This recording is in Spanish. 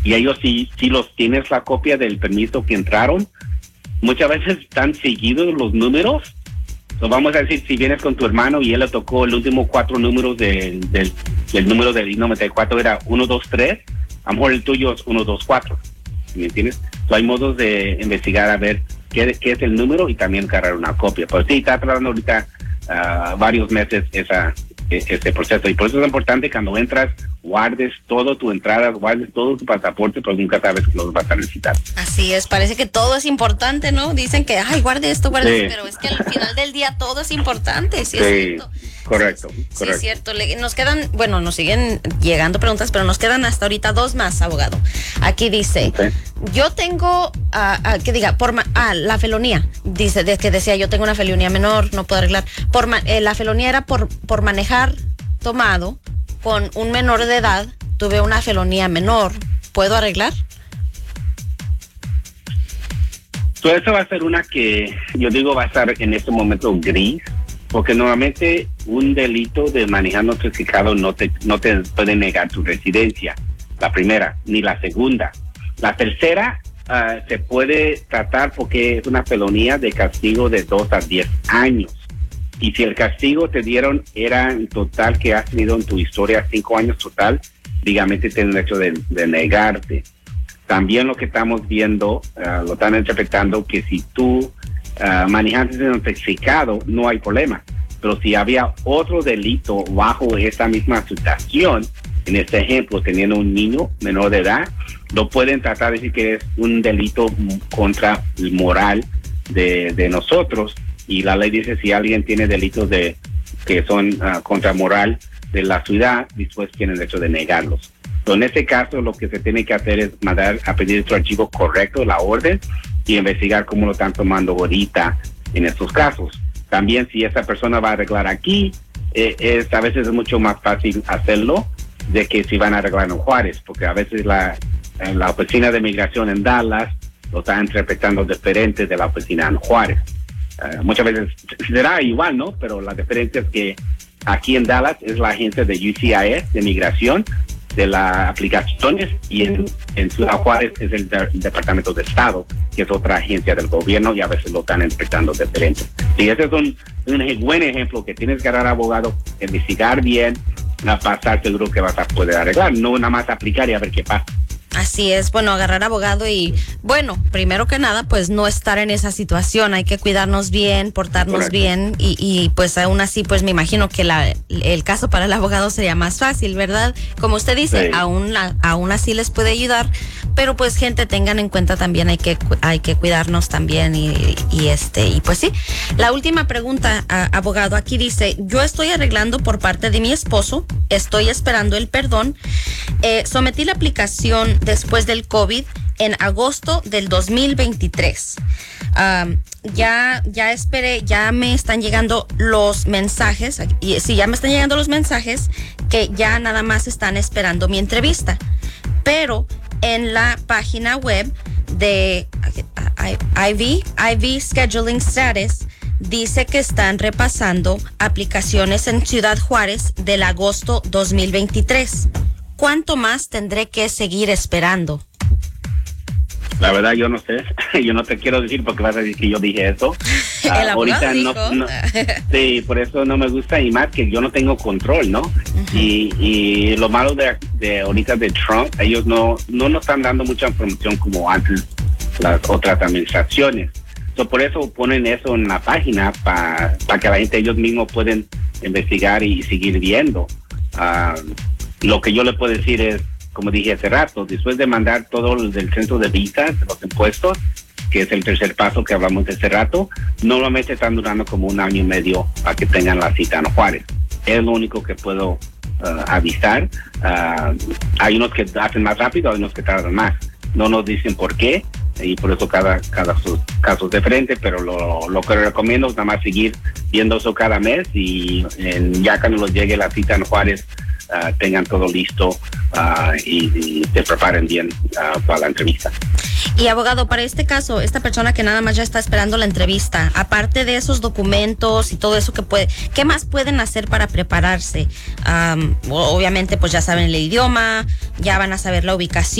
Y ellos si los tienes la copia del permiso que entraron, muchas veces están seguidos los números. So, vamos a decir, si vienes con tu hermano y él le tocó el último 4 números del número del I-94 era 123, a lo mejor el tuyo es 124, ¿me entiendes? So, hay modos de investigar a ver qué es el número y también cargar una copia. Pero sí, está tardando ahorita varios meses este proceso, y por eso es importante cuando entras, guardes toda tu entrada, guardes todo tu pasaporte, porque nunca sabes que los vas a necesitar. Así es, parece que todo es importante, ¿no? Dicen que, guarde esto, pero es que al final del día todo es importante, ¿sí? Es cierto. Correcto. Sí, es cierto. Nos quedan, nos siguen llegando preguntas, pero nos quedan hasta ahorita 2 más, abogado. Aquí dice, yo tengo, la felonía, dice, que decía, yo tengo una felonía menor, no puedo arreglar. La felonía era por manejar tomado con un menor de edad, tuve una felonía menor, ¿puedo arreglar? Eso va a ser una que yo digo va a estar en este momento gris, porque normalmente un delito de manejando intoxicado no te puede negar tu residencia, la primera, ni la segunda. La tercera se puede tratar porque es una felonía de castigo de 2 a 10 años. Y si el castigo te dieron era en total que has tenido en tu historia 5 años total, dígame si tienen el hecho de negarte. También lo que estamos viendo, lo están interpretando que si tú manejaste intoxicado, no hay problema. Pero si había otro delito bajo esa misma situación, en este ejemplo, teniendo un niño menor de edad, lo pueden tratar de decir que es un delito contra el moral de nosotros. Y la ley dice si alguien tiene delitos que son contra moral de la ciudad, después tienen el hecho de negarlos. Entonces, en este caso, lo que se tiene que hacer es mandar a pedir su archivo correcto, la orden, y investigar cómo lo están tomando ahorita en estos casos. También, si esa persona va a arreglar aquí, a veces es mucho más fácil hacerlo de que si van a arreglar en Juárez, porque a veces la oficina de migración en Dallas lo está interpretando diferente de la oficina en Juárez. Muchas veces será igual, ¿no? Pero la diferencia es que aquí en Dallas es la agencia de USCIS, de migración, de las aplicaciones, y en Ciudad Juárez es el Departamento de Estado, que es otra agencia del gobierno, y a veces lo están interpretando diferente. Sí, ese es un buen ejemplo que tienes que agarrar abogado, investigar bien, para estar seguro que vas a poder arreglar, no nada más aplicar y a ver qué pasa. Así es, agarrar abogado y, primero que nada, pues no estar en esa situación, hay que cuidarnos bien, portarnos bien y pues aún así, pues me imagino que el caso para el abogado sería más fácil, ¿verdad? Como usted dice, sí. aún así les puede ayudar, pero pues gente, tengan en cuenta también, hay que cuidarnos también y pues sí. La última pregunta, abogado, aquí dice, yo estoy arreglando por parte de mi esposo, estoy esperando el perdón, sometí la aplicación después del COVID en agosto del 2023. Ya esperé, ya me están llegando los mensajes, y sí, ya me están llegando los mensajes que ya nada más están esperando mi entrevista. Pero en la página web de IV Scheduling Status dice que están repasando aplicaciones en Ciudad Juárez del agosto 2023. ¿Cuánto más tendré que seguir esperando? La verdad yo no sé, yo no te quiero decir porque vas a decir que yo dije eso. Ahorita no, sí, por eso no me gusta, y más que yo no tengo control, ¿no? Uh-huh. Y lo malo de ahorita de Trump, ellos no nos están dando mucha información como antes las otras administraciones. Por eso ponen eso en la página para que la gente, ellos mismos pueden investigar y seguir viendo. Lo que yo le puedo decir es, como dije hace rato, después de mandar todo del centro de visas, los impuestos, que es el tercer paso que hablamos de hace rato, normalmente están durando como 1 año y medio para que tengan la cita en Juárez. Es lo único que puedo avisar. Hay unos que hacen más rápido, hay unos que tardan más. No nos dicen por qué, y por eso cada sus casos de frente, pero lo que recomiendo es nada más seguir viendo eso cada mes, y ya cuando nos llegue la cita en Juárez, tengan todo listo y se preparen bien para la entrevista. Y abogado, para este caso, esta persona que nada más ya está esperando la entrevista, aparte de esos documentos y todo eso ¿qué más pueden hacer para prepararse? Obviamente, pues ya saben el idioma, ya van a saber la ubicación.